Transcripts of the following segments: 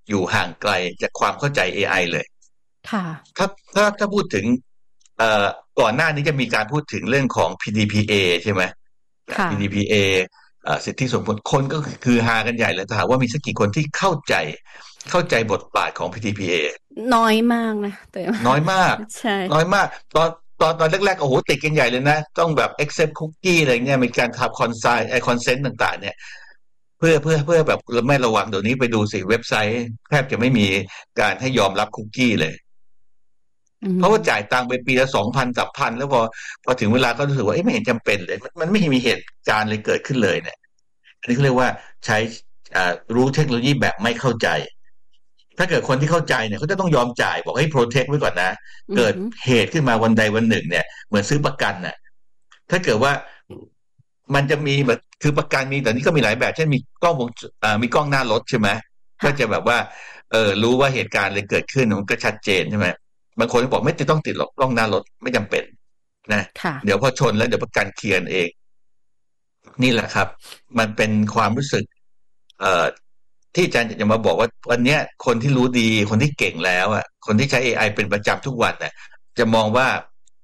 อยู่ห่างไกลจากความเข้าใจ AI เลยค่ะถ้าถ้าพูดถึงเอ่อก่อนหน้านี้จะมีการพูดถึงเรื่องของ PDPA ใช่ไหมค่ะ PDPA สิทธิส่วนบุคคลก็คือฮากันใหญ่เลยถ้าหากว่ามีสักกี่คนที่เข้าใจบทบาทของ PDPA น้อยมากนะแต่ว่าน้อยมากใช่น้อยมากตอนแรกๆโอ้โหติดกันใหญ่เลยนะต้องแบบ accept cookie อะไรเงี้ยมีการทำ consent consent ต่างๆเนี่ยเพื่อแบบไม่ระวังเดี๋ยวนี้ไปดูสิเว็บไซต์แทบจะไม่มีการให้ยอมรับคุกกี้เลยอืเพราะว่าจ่ายมตังค์ไปปีละ2,000 3,000แล้วพอถึงเวลาก็รู้สึกว่าไม่เห็นจำเป็นเลยมันไม่มีเหตุการณ์เลยเกิดขึ้นเลยเนี่ยอันนี้เขาเรียกว่าใช้รู้เทคโนโลยีแบบไม่เข้าใจ ถ้าเกิดคนที่เข้าใจเนี่ยเขาจะต้องยอมจ่ายบอกให้โปรเทคไว้ก่อนนะเกิดอือหือเหตุขึ้นมาวันใดวันหนึ่งเนี่ยเหมือนซื้อประกันน่ะถ้าเกิดว่ามันจะมีแบบคือประกันมีแต่นี้ก็มีหลายแบบเช่นมีกล้องวงมีกล้องหน้ารถใช่ไหมก็ค่ะจะแบบว่ารู้ว่าเหตุการณ์อะไรเกิดขึ้นมันก็ชัดเจนใช่ไหมบางคนก็บอกไม่ต้องติดหรอกกล้องหน้ารถไม่จำเป็นนะค่ะเดี๋ยวพอชนแล้วเดี๋ยวประกันเคลียร์เอง นี่แหละครับมันเป็นความรู้สึกเอ่อที่อาจารย์จะมาบอกว่าวันเนี้ยคนที่รู้ดีคนที่เก่งแล้วอ่ะคนที่ใช้ AI เป็นประจำทุกวันน่ะจะมองว่า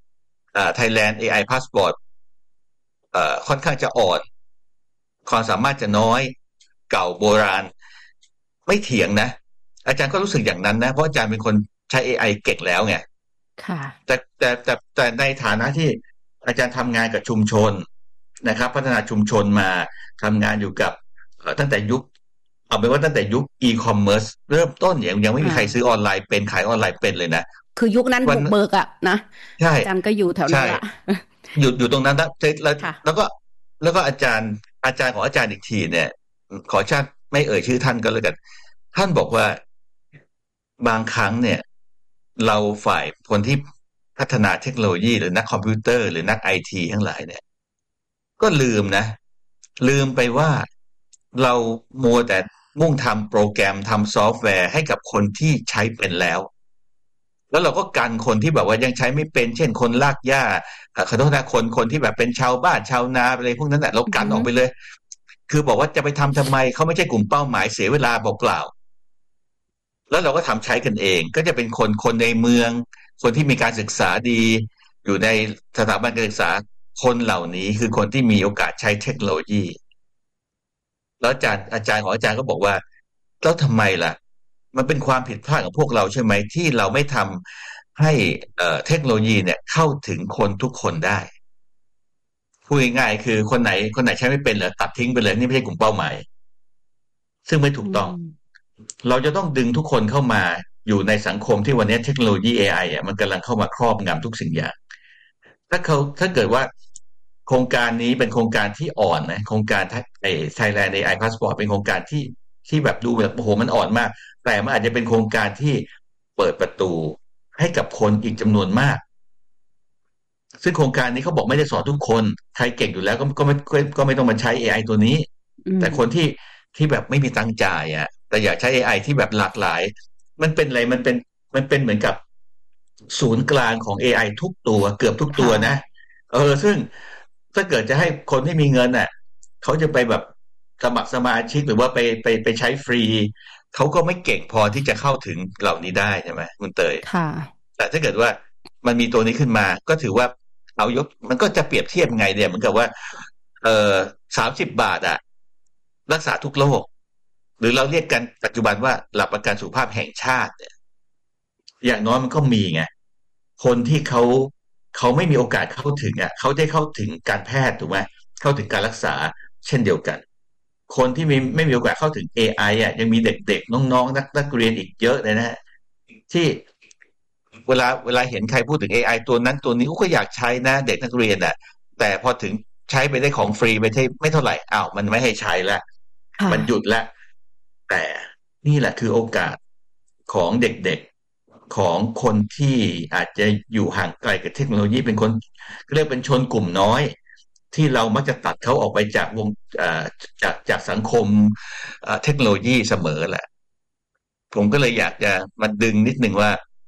Thailand AI Passport ค่อนข้างจะอ่อนความสามารถจะน้อยเก่าโบราณไม่เถียงนะอาจารย์ก็รู้สึกอย่างนั้นนะเพราะอาจารย์เป็นคนใช้ AI เก่งแล้วไงค่ะแต่ในฐานะที่อาจารย์ทำงานกับชุมชนนะครับพัฒนาชุมชนมาทำงานอยู่กับตั้งแต่ยุคเอาเป็นว่าตั้งแต่ยุคอีคอมเมิร์ซเริ่มต้นยังไม่มีใครซื้ออ่าออนไลน์เป็นขายออนไลน์เป็นเลยนะคือยุคนั้นวันบุกเบิกอะนะใช่อาจารย์ก็อยู่แถวนั้ใช่นละอยู่ตรงนั้นนะแล้วค่ะแล้วก็แล้วก็อาจารย์ของอาจารย์อีกทีเนี่ยขอชาติไม่เอ่ยชื่อท่านก็แล้วกันท่านบอกว่าบางครั้งเนี่ยเราฝ่ายคนที่พัฒนาเทคโนโลยีหรือนักคอมพิวเตอร์หรือนักไอทีทั้งหลายเนี่ยก็ลืมนะลืมไปว่าเรามัวแต่มุ่งทำโปรแกรมทำซอฟต์แวร์ให้กับคนที่ใช้เป็นแล้ว แล้วเราก็กันคนที่แบบว่ายังใช้ไม่เป็นเช่นคนลากหญ้าขอโทษนะคนที่แบบเป็นชาวบ้านชาวนาอะไรพวกนั้นแหละเรากันอือหือออกไปเลยคือบอกว่าจะไปทำไมเขาไม่ใช่กลุ่มเป้าหมายเสียเวลาเปล่าๆแล้วเราก็ทำใช้กันเองก็จะเป็นคนในเมืองคนที่มีการศึกษาดีอยู่ในสถาบันการศึกษาคนเหล่านี้คือคนที่มีโอกาสใช้เทคโนโลยีแล้วอาจารย์ของอาจารย์ก็บอกว่าแล้วทำไมล่ะมันเป็นความผิดพลาดของพวกเราใช่ไหมที่เราไม่ทำให้เทคโนโลยีเนี่ยเข้าถึงคนทุกคนได้พูดง่ายๆคือคนไหนใช้ไม่เป็นเหรอตัดทิ้งไปเลยนี่ไม่ใช่กลุ่มเป้าหมายซึ่งไม่ถูอืกต้องมเราจะต้องดึงทุกคนเข้ามาอยู่ในสังคมที่วันนี้เทคโนโลยี AI อ่ะมันกำลังเข้ามาครอบงำทุกสิ่งอย่างถ้าเกิดว่าโครงการนี้เป็นโครงการที่อ่อนนะโครงการไอ้ Thailand AI Passport เป็นโครงการที่แบบดูแบบโอ้โหมันอ่อนมากแต่มันอาจจะเป็นโครงการที่เปิดประตูให้กับคนอีกจำนวนมาก ซึ่งโครงการนี้เขาบอกไม่ได้สอนทุกคนใครเก่งอยู่แล้วก็ไม่ต้องมาใช้ AI ตัวนี้อืมแต่คนที่แบบไม่มีตังค์จ่ายอ่ะแต่อยากใช้ AI ที่แบบหลากหลายมันเป็นอะไรมันเป็นเหมือนกับศูนย์กลางของ AI ทุกตัวเกือบทุกตัวค่ะนะซึ่งถ้าเกิดจะให้คนที่มีเงินอ่ะเขาจะไปแบบสมัครสมาชิกหรือว่าไปใช้ฟรีเขาก็ไม่เก่งพอที่จะเข้าถึงเหล่านี้ได้ใช่ไหมคุณเตยค่ะแต่ถ้าเกิดว่ามันมีตัวนี้ขึ้นมาก็ถือว่าเอายกมันก็จะเปรียบเทียบไงเนี่ยเหมือนกับว่าเออ30 บาทอะรักษาทุกโรคหรือเราเรียกกันปัจจุบันว่าหลักประกันสุขภาพแห่งชาติเนี่ยอย่างน้อยมันก็มีไงคนที่เขาไม่มีโอกาสเข้าถึงอ่ะเขาได้เข้าถึงการแพทย์ถูกไหมเข้าถึงการรักษาเช่นเดียวกันคนที่ไม่มีโอกาสเข้าถึง AI อ่ะยังมีเด็กๆน้องๆนักเรียนอีกเยอะเลยนะฮะที่ เวลาเห็นใครพูดถึง AI ตัวนั้นตัวนี้ก็อยากใช้นะเด็กนักเรียนอ่ะแต่พอถึงใช้ไปได้ของฟรีไม่เท่าไหร่อ้าวมันไม่ให้ใช้แล้วค่ะมันหยุดแล้วแต่นี่แหละคือโอกาสของเด็กๆของคนที่อาจจะอยู่ห่างไกลกับเทคโนโลยีเป็นคนเรียกเป็นชนกลุ่มน้อยที่เรามักจะตัดเขาออกไปจากวงเอ่อจากสังคมเทคโนโลยีเสมอแหละผมก็เลยอยากจะมาดึงนิดนึงว่า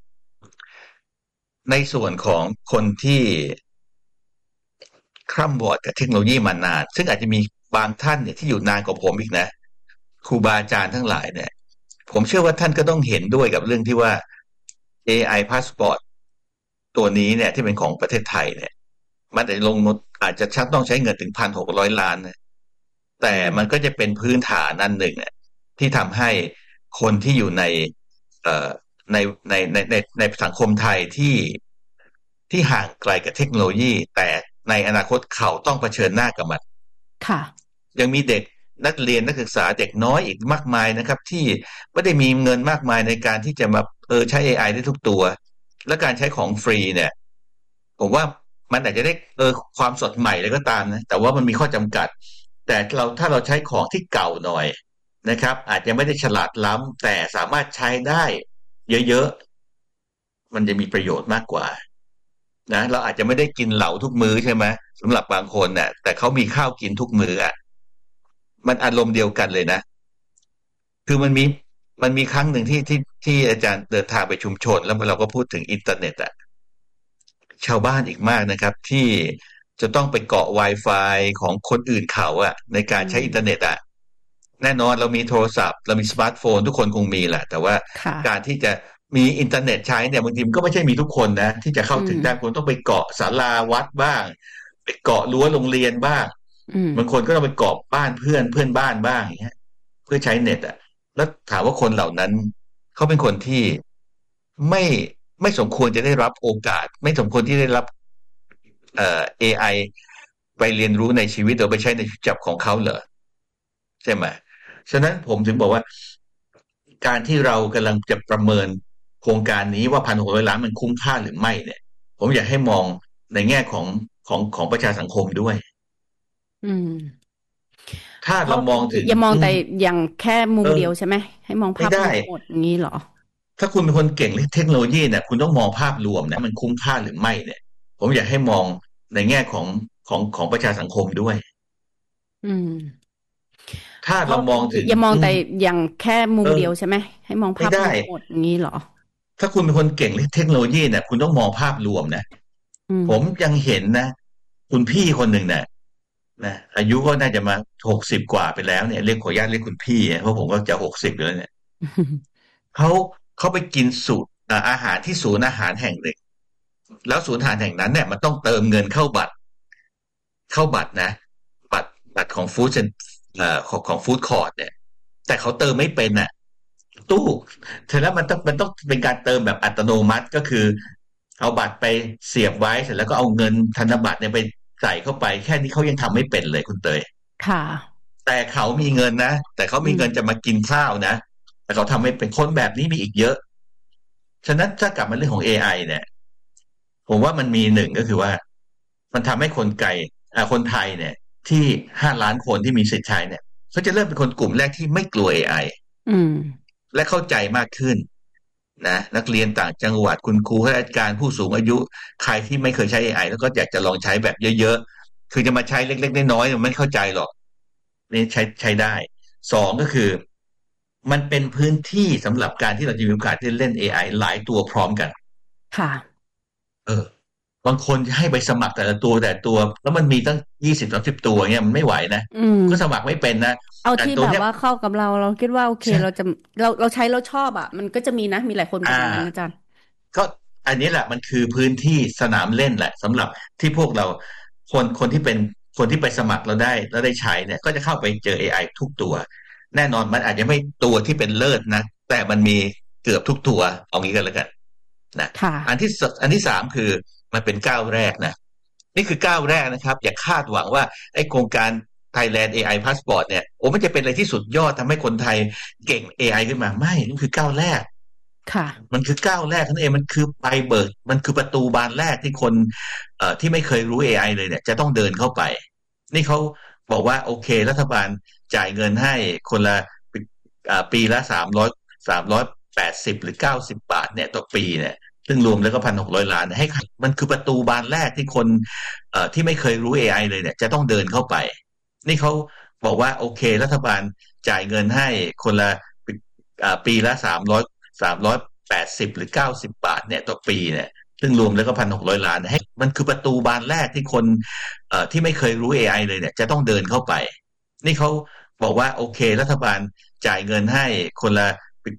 ในส่วนของคนที่คร่ำวอดกับเทคโนโลยีมานานซึ่งอาจจะมีบางท่านเนี่ยที่อยู่นานกว่าผมอีกนะครูบาอาจารย์ทั้งหลายเนี่ยผมเชื่อว่าท่านก็ต้องเห็นด้วยกับเรื่องที่ว่า AI Passport ตัวนี้เนี่ยที่เป็นของประเทศไทยเนี่ยมันอาจจะชักต้องใช้เงินถึง1,600 ล้านนะแต่มันก็จะเป็นพื้นฐานนั่นหนึ่งที่ทำให้คนที่อยู่เอ่อในในสังคมไทยที่ห่างไกลกับเทคโนโลยีแต่ในอนาคตเขาต้องเผชิญหน้ากับมันค่ะยังมีเด็กนักเรียนนักศึกษาเด็กน้อยอีกมากมายนะครับที่ไม่ได้มีเงินมากมายในการที่จะมาใช้ AI ได้ทุกตัวและการใช้ของฟรีเนี่ยผมว่ามันอาจจะได้ความสดใหม่เลยก็ตามนะแต่ว่ามันมีข้อจำกัดแต่ถ้าเราใช้ของที่เก่าหน่อยนะครับอาจจะไม่ได้ฉลาดล้ำแต่สามารถใช้ได้เยอะๆมันจะมีประโยชน์มากกว่านะเราอาจจะไม่ได้กินเหลาทุกมื้อใช่ไหมสำหรับบางคนน่ะแต่เขามีข้าวกินทุกมื้ออ่ะมันอารมณ์เดียวกันเลยนะคือมันมีครั้งหนึ่งที่อาจารย์เดินทางไปชุมชนแล้วเราก็พูดถึงอินเทอร์เน็ตอ่ะชาวบ้านอีกมากนะครับที่จะต้องไปเกาะ Wi-Fi ของคนอื่นเขาอะในการใช้อินเทอร์เน็ตอะแน่นอนเรามีโทรศัพท์เรามีสมาร์ทโฟนทุกคนคงมีแหละแต่ว่าค่ะการที่จะมีอินเทอร์เน็ตใช้เนี่ยบางทีมันก็ไม่ใช่มีทุกคนนะที่จะเข้าอืมถึงได้คนต้องไปเกาะศาลาวัดบ้างไปเกาะรั้วโรงเรียนบ้างอืมบางคนก็ต้องไปเกาะบ้านเพื่อนบ้านบ้างอย่างเงี้ยเพื่อใช้เน็ตอะแล้วถามว่าคนเหล่านั้นเขาเป็นคนที่ไม่ไม่สมควรจะได้รับโอกาสไม่สมควรที่ได้รับAI ไปเรียนรู้ในชีวิตหรือไปใช้ในชีวิตประจำของเขาเหรอใช่ไหมฉะนั้นผมถึงบอกว่าการที่เรากำลังจะประเมินโครงการนี้ว่า1,600 ล้านมันคุ้มค่าหรือไม่เนี่ยผมอยากให้มองในแง่ของประชาสังคมด้วยอืมถ้าเพราะเรามองถึงอย่ามองแต่อย่างแค่มุมเดียวเออใช่ไหมให้มองภาพรไม่ได้วมหมดอย่างนี้เหรอถ้าคุณเป็นคนเก่งเรื่องเทคโนโลยีเนี่ยคุณต้องมองภาพรวมนะมันคุ้มค่าหรือไม่เนี่ยผมอยากให้มองในแง่ของประชาสังคมด้วยอืมถ้าเพราะเรามองถึงอย่ามองแต่อย่างแค่มุมเดียวเออใช่ไหมให้มองภาพรไม่ได้วมหมดอย่างนี้เหรอถ้าคุณเป็นคนเก่งเรื่องเทคโนโลยีเนี่ยคุณต้องมองภาพรวมนะอืมผมยังเห็นนะคุณพี่คนหนึ่งเนี่ยนะอายุก็น่าจะมา60กว่าไปแล้วเนี่ยเรียกขออนุญาตเรียกคุณพี่นะเพราะผมก็จะ60อยู่แล้วเนี่ยเขาเขาไปกินสูตรอาหารที่ศูนย์อาหารแห่งหนึ่งแล้วศูนย์อาหารแห่งนั้นเนี่ยมันต้องเติมเงินเข้าบัตรนะบัตรของฟู้ดของฟู้ดคอร์ทเนี่ยแต่เขาเติมไม่เป็นอ่ะตู้เสร็จแล้วมันต้องเป็นการเติมแบบอัตโนมัติก็คือเอาบัตรไปเสียบไว้เสร็จแล้วก็เอาเงินธนบัตรเนี่ยไปใส่เข้าไปแค่นี้เขายังทำไม่เป็นเลยคุณเตยค่ะแต่เขามีเงินนะแต่เขาอืมมีเงินจะมากินข้าวนะแต่เขาทำไม่เป็นคนแบบนี้มีอีกเยอะฉะนั้นถ้ากลับมาเรื่องของ AI เนี่ยผมว่ามันมีหนึ่งก็คือว่ามันทำให้คนไทยเนี่ยที่5 ล้านคนที่มีสิทธิ์ใช้เนี่ยเขาจะเริ่มเป็นคนกลุ่มแรกที่ไม่กลัว AI อืมและเข้าใจมากขึ้นนะนักเรียนต่างจังหวัดคุณครูข้าราชการผู้สูงอายุใครที่ไม่เคยใช้ AI แล้วก็อยากจะลองใช้แบบเยอะๆคือจะมาใช้เล็กๆน้อยๆมันไม่เข้าใจหรอกนี่ใช้ได้สองก็คือมันเป็นพื้นที่สำหรับการที่เราจะมีโอกาสที่เล่น AI หลายตัวพร้อมกันค่ะเออบางคนจะให้ไปสมัครแต่ละตัวแล้วมันมีตั้ง20-30 ตัวเนี่ยมันไม่ไหวนะอืมก็สมัครไม่เป็นนะเอาที่แต่ตัวเนี้ยแบบว่าเข้ากับเราเราคิดว่าโอเคใช่เราจะเราใช้เราชอบอ่ะมันก็จะมีนะมีหลายคนเป็นอ่าอย่างนั้นอาจารย์ก็อันนี้แหละมันคือพื้นที่สนามเล่นแหละสำหรับที่พวกเราคนที่เป็นคนที่ไปสมัครเราได้แล้วได้ใช้เนี่ยก็จะเข้าไปเจอ AI ทุกตัวแน่นอนมันอาจจะไม่ตัวที่เป็นเลิศนะแต่มันมีเกือบทุกตัวเอางี้กันแล้วกันนะค่ะอันที่สามคือมันเป็นก้าวแรกนะนี่คือก้าวแรกนะครับอย่าคาดหวังว่าไอ้โครงการ Thailand AI Passport เนี่ยโอ้มันจะเป็นอะไรที่สุดยอดทำให้คนไทยเก่ง AI ขึ้นมาไม่นี่คือก้าวแรกค่ะมันคือก้าวแรกนั่นเองมันคือไปเบิกมันคือประตูบานแรกที่คนที่ไม่เคยรู้ AI เลยเนี่ยจะต้องเดินเข้าไปนี่เขาบอกว่าโอเครัฐบาลจ่ายเงินให้คนละปีละ380หรือ90 บาทเนี่ยต่อปีเนี่ยซึ่งรวมแล้วก็1,600 ล้านให้มันคือประตูบานแรกที่คนที่ไม่เคยรู้ AI เลยเนี่ยจะต้องเดินเข้าไปนี่เขาบอกว่าโอเครัฐบาลจ่ายเงินให้คนละปีละ380หรือ90 บาทเนี่ยต่อปีเนี่ยซึ่งรวมแล้วก็1,600 ล้านให้มันคือประตูบานแรกที่คนที่ไม่เคยรู้ AI เลยเนี่ยจะต้องเดินเข้าไปนี่เขาบอกว่าโอเครัฐบาลจ่ายเงินให้คนละ